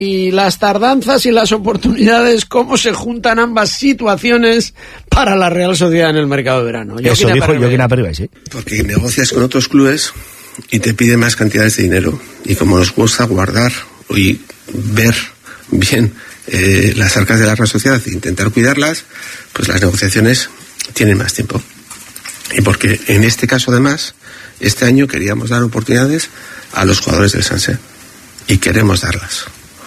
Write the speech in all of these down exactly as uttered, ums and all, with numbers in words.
Y las tardanzas y las oportunidades, cómo se juntan ambas situaciones para la Real Sociedad en el mercado de verano. Eso dijo Joaquín Aperribay, sí. Porque negocias con otros clubes y te piden más cantidades de dinero. Y como nos gusta guardar y ver bien eh, las arcas de la Real Sociedad e intentar cuidarlas, pues las negociaciones tienen más tiempo. Y porque en este caso, además, este año queríamos dar oportunidades a los jugadores del Sanse. Y queremos darlas.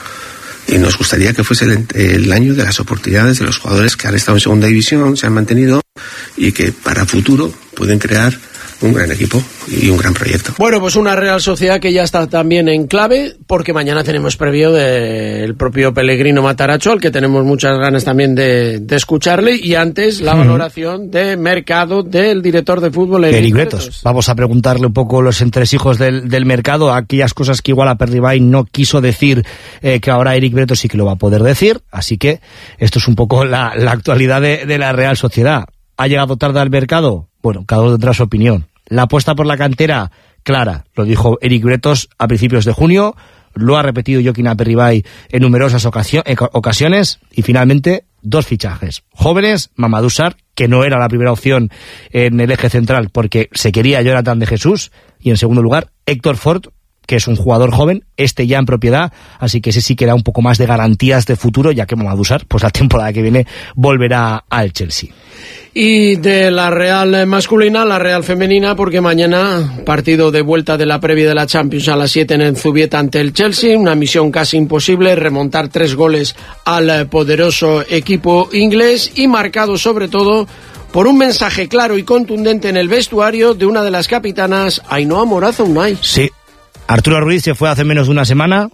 Y nos gustaría que fuese el, el año de las oportunidades de los jugadores que han estado en segunda división, se han mantenido y que para futuro pueden crear un gran equipo y un gran proyecto. Bueno, pues una Real Sociedad que ya está también en clave, porque mañana tenemos previo del propio Pellegrino Matarazzo, al que tenemos muchas ganas también de, de escucharle, y antes la mm. valoración de mercado del director de fútbol, Eric Bretos. Vamos a preguntarle un poco los entresijos del, del mercado, aquellas cosas que igual Aperribay no quiso decir, eh, que ahora Eric Bretos sí que lo va a poder decir, así que esto es un poco la, la actualidad de, de la Real Sociedad. ¿Ha llegado tarde al mercado? Bueno, cada uno tendrá su opinión. La apuesta por la cantera, clara, lo dijo Eric Bretos a principios de junio, lo ha repetido Joaquín Aperribay en numerosas ocasiones, y finalmente dos fichajes jóvenes: Mamadou Sarr, que no era la primera opción en el eje central porque se quería Jonathan de Jesús, y en segundo lugar Héctor Ford, que es un jugador joven, este ya en propiedad, así que ese sí que da un poco más de garantías de futuro, ya que Mamadou Sarr, pues la temporada que viene volverá al Chelsea. Y de la Real masculina, la Real femenina, porque mañana partido de vuelta de la previa de la Champions a las siete en el Zubieta ante el Chelsea, una misión casi imposible, remontar tres goles al poderoso equipo inglés, y marcado sobre todo por un mensaje claro y contundente en el vestuario de una de las capitanas, Ainhoa Moraza Unai. Sí, Arturo Ruiz se fue hace menos de una semana,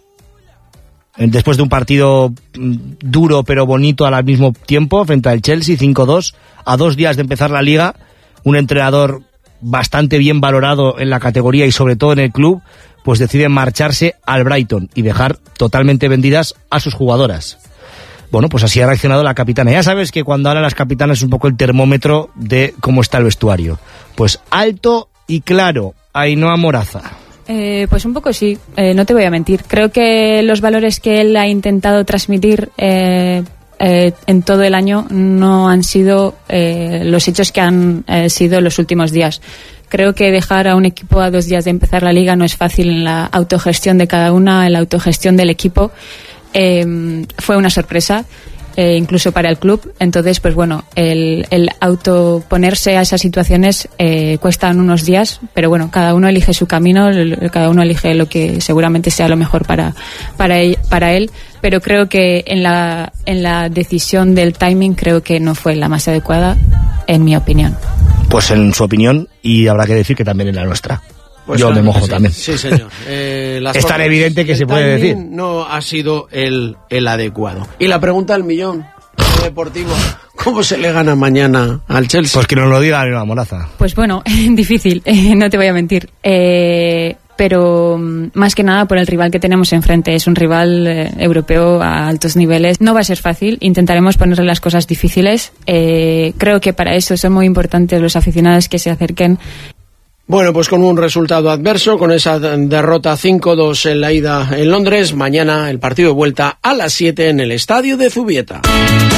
después de un partido duro pero bonito al mismo tiempo, frente al Chelsea, cinco dos, a dos días de empezar la Liga, un entrenador bastante bien valorado en la categoría y sobre todo en el club, pues decide marcharse al Brighton y dejar totalmente vendidas a sus jugadoras. Bueno, pues así ha reaccionado la capitana. Ya sabes que cuando hablan las capitanas es un poco el termómetro de cómo está el vestuario. Pues alto y claro, Ainhoa Moraza. Eh, pues un poco sí, eh, no te voy a mentir. Creo que los valores que él ha intentado transmitir eh, eh, en todo el año no han sido eh, los hechos que han eh, sido los últimos días. Creo que dejar a un equipo a dos días de empezar la Liga no es fácil en la autogestión de cada una, en la autogestión del equipo. Eh, fue una sorpresa. Eh, incluso para el club, entonces pues bueno, el, el autoponerse a esas situaciones eh, cuestan unos días, pero bueno, cada uno elige su camino, cada uno elige lo que seguramente sea lo mejor para para él, para él, pero creo que en la en la decisión del timing creo que no fue la más adecuada, en mi opinión. Pues en su opinión, y habrá que decir que también en la nuestra. Pues yo me mojo sí, también. Sí, señor. Eh, es tan evidente que se puede decir. No ha sido el, el adecuado. Y la pregunta del millón, deportivo, ¿cómo se le gana mañana al Chelsea? Pues que nos lo diga Ainhoa Moraza. Pues bueno, difícil, eh, no te voy a mentir. Eh, pero más que nada por el rival que tenemos enfrente. Es un rival eh, europeo a altos niveles. No va a ser fácil, intentaremos ponerle las cosas difíciles. Eh, creo que para eso son muy importantes los aficionados que se acerquen. Bueno, pues con un resultado adverso, con esa derrota cinco dos en la ida en Londres, mañana el partido de vuelta a las siete en el estadio de Zubieta.